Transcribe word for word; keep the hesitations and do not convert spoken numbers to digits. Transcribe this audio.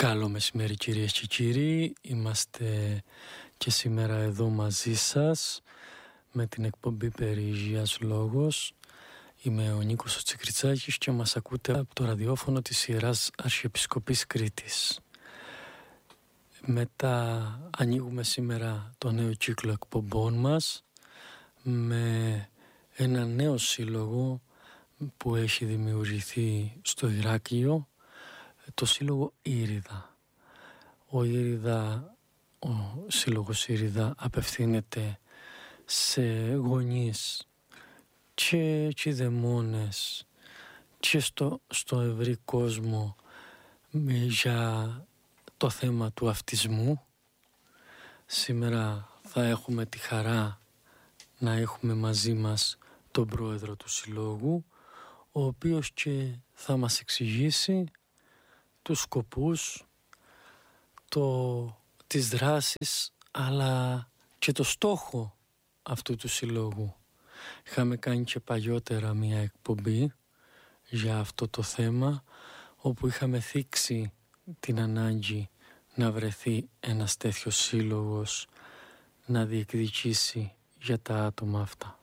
Καλό μεσημέρι κυρίες και κύριοι, είμαστε και σήμερα εδώ μαζί σας με την εκπομπή περί υγείας λόγος. Είμαι ο Νίκος ο Τσικριτσάκης και μας ακούτε από το ραδιόφωνο της Ιεράς Αρχιεπισκοπής Κρήτης. Μετά ανοίγουμε σήμερα το νέο κύκλο εκπομπών μας με ένα νέο σύλλογο που έχει δημιουργηθεί στο Ηράκλειο, το σύλλογο Ήριδα. Ο Ήριδα, ο σύλλογος Ήριδα απευθύνεται σε γονείς και κηδεμόνες και στο, στο ευρύ κόσμο για το θέμα του αυτισμού. Σήμερα θα έχουμε τη χαρά να έχουμε μαζί μας τον πρόεδρο του συλλόγου, ο οποίος και θα μας εξηγήσει τους σκοπούς, το, τις δράσεις, αλλά και το στόχο αυτού του συλλόγου. Είχαμε κάνει και παλιότερα μια εκπομπή για αυτό το θέμα, όπου είχαμε θίξει την ανάγκη να βρεθεί ένας τέτοιος σύλλογος να διεκδικήσει για τα άτομα αυτά.